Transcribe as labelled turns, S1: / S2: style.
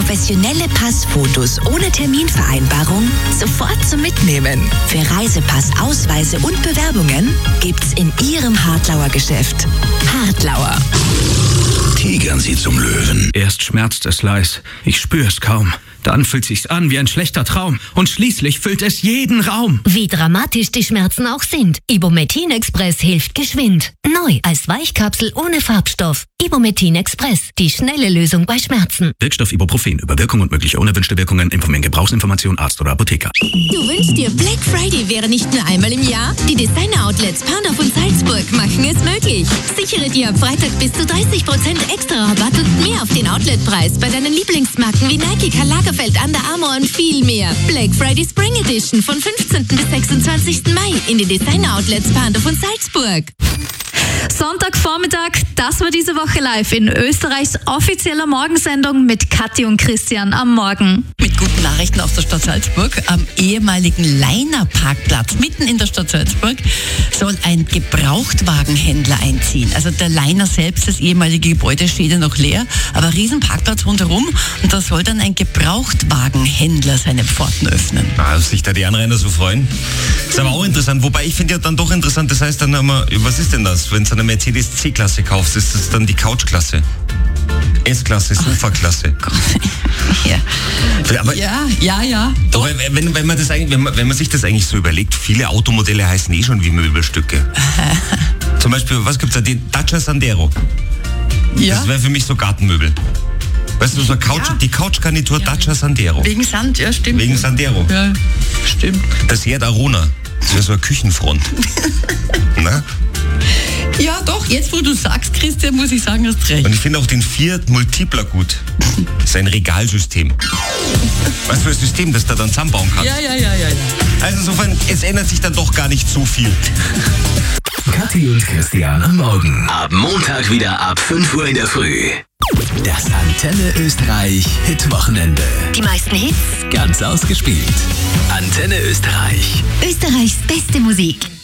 S1: Professionelle Passfotos ohne Terminvereinbarung sofort zum Mitnehmen. Für Reisepass, Ausweise und Bewerbungen gibt's in Ihrem Hartlauer Geschäft. Hartlauer.
S2: Tigern Sie zum Löwen.
S3: Erst schmerzt es leis, ich spür's kaum. Dann fühlt sich's an wie ein schlechter Traum. Und schließlich füllt es jeden Raum.
S4: Wie dramatisch die Schmerzen auch sind, Ibumetin Express hilft geschwind. Neu als Weichkapsel ohne Farbstoff. Ibumetin Express, die schnelle Lösung bei Schmerzen.
S3: Wirkstoff Ibuprofen. Über Wirkung und mögliche unerwünschte Wirkungen informieren Gebrauchsinformation Arzt oder Apotheker.
S5: Du wünschst dir, Black Friday wäre nicht nur einmal im Jahr? Die Designer-Outlets Parndorf und Salzburg machen es möglich. Sichere dir ab Freitag bis zu 30% extra Rabatt und mehr auf den Outletpreis bei deinen Lieblingsmarken wie Nike, Karl Lagerfeld, Under Armour und viel mehr. Black Friday Spring Edition von 15. bis 26. Mai in den Designer-Outlets Parndorf und Salzburg.
S6: Sonntagvormittag, das war diese Woche live in Österreichs offizieller Morgensendung mit Kathi und Christian am Morgen.
S7: Mit guten Nachrichten aus der Stadt Salzburg. Am ehemaligen Leiner-Parkplatz mitten in der Stadt Salzburg soll ein Gebrauchtwagenhändler einziehen. Also der Leiner selbst, das ehemalige Gebäude, steht ja noch leer, aber Riesenparkplatz rundherum, und da soll dann ein Gebrauchtwagenhändler seine Pforten öffnen.
S8: Sich da die Anrainer so freuen. Ist aber auch interessant, wobei ich finde ja dann doch interessant, das heißt dann immer, was ist denn das? Wenn du eine Mercedes C-Klasse kaufst, ist das dann die Couch-Klasse? S-Klasse, Sofa-Klasse.
S7: Aber ja. Doch.
S8: Aber wenn man sich das eigentlich so überlegt, viele Automodelle heißen eh schon wie Möbelstücke. Zum Beispiel, was gibt's da? Die Dacia Sandero. Ja. Das wäre für mich so Gartenmöbel. Weißt du, so die Couchgarnitur Dacia Sandero.
S7: Wegen Sand, ja, stimmt.
S8: Wegen Sandero.
S7: Ja, stimmt.
S8: Das Seat Arona. Das wäre so eine Küchenfront. Na?
S7: Ja, doch, jetzt wo du sagst, Christian, muss ich sagen, hast recht.
S8: Und ich finde auch den Fiat Multipla gut. Das ist ein Regalsystem. Was für ein System, das da dann zusammenbauen kann.
S7: Ja.
S8: Also insofern, es ändert sich dann doch gar nicht so viel.
S2: Kathi und Christian am Morgen.
S9: Ab Montag wieder ab 5 Uhr in der Früh.
S2: Das Antenne Österreich Hitwochenende.
S4: Die meisten Hits,
S2: Ganz ausgespielt. Antenne Österreich.
S4: Österreichs beste Musik.